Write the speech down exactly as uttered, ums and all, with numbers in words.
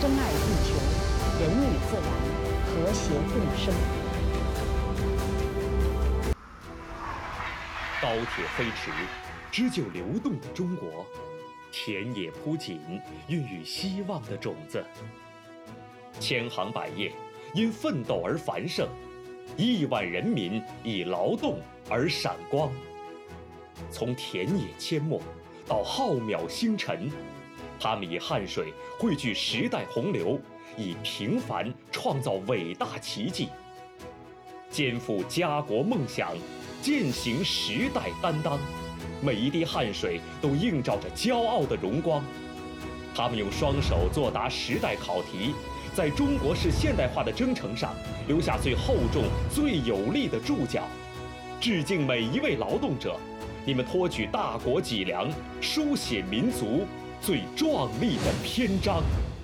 珍爱地球，人与自然和谐共生。 高铁飞驰，织就流动的中国；田野铺锦，孕育希望的种子。千行百业，因奋斗而繁盛；亿万人民以劳动而闪光。从田野阡陌到浩渺星辰，他们以汗水汇聚时代洪流，以平凡创造伟大奇迹，肩负家国梦想，践行时代担当。每一滴汗水都映照着骄傲的荣光。他们用双手作答时代考题，在中国式现代化的征程上留下最厚重、最有力的注脚。致敬每一位劳动者，你们托举大国脊梁，书写民族最壮丽的篇章。